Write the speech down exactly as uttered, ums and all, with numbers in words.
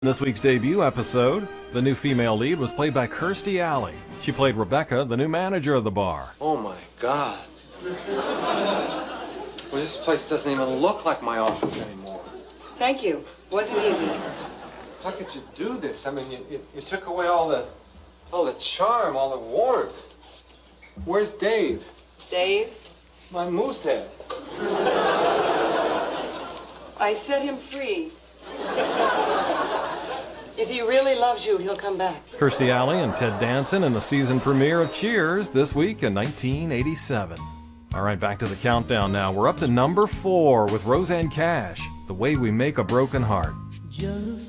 In this week's debut episode, the new female lead was played by Kirstie Alley. She played Rebecca, the new manager of the bar. Oh my God. Well, this place doesn't even look like my office anymore. Thank you. Wasn't easy. How could you do this? I mean, you, you, you took away all the, all the charm, all the warmth. Where's Dave? Dave? My moose head. I set him free. If he really loves you, he'll come back. Kirstie Alley and Ted Danson in the season premiere of Cheers this week in nineteen eighty-seven. All right, back to the countdown now. We're up to number four with Rosanne Cash, The Way We Make a Broken Heart. Just